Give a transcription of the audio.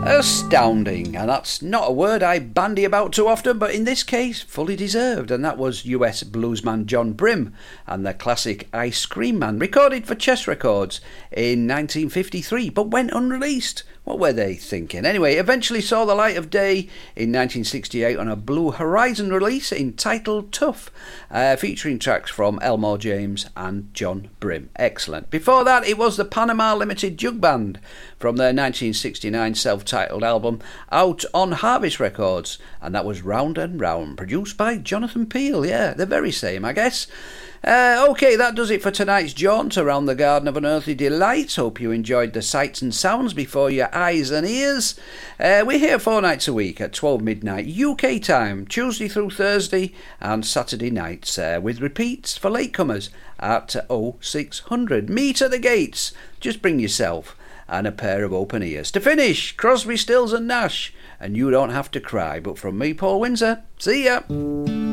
Astounding, and that's not a word I bandy about too often, but in this case, fully deserved, and that was US bluesman John Brim and the classic Ice Cream Man, recorded for Chess Records in 1953, but went unreleased. What were they thinking? Anyway, eventually saw the light of day in 1968 on a Blue Horizon release entitled Tough, featuring tracks from Elmore James and John Brim. Excellent. Before that, it was the Panama Limited Jug Band from their 1969 self-titled album out on Harvest Records, and that was Round and Round, produced by Jonathan Peel. Yeah, the very same, I guess. OK, that does it for tonight's jaunt around the Garden of Unearthly Delights. Hope you enjoyed the sights and sounds before your eyes and ears. We're here 4 nights a week at 12 midnight UK time, Tuesday through Thursday and Saturday nights, with repeats for latecomers at 0600. Meet at the gates. Just bring yourself and a pair of open ears. To finish, Crosby, Stills and Nash, and You Don't Have to Cry. But from me, Paul Windsor, see ya.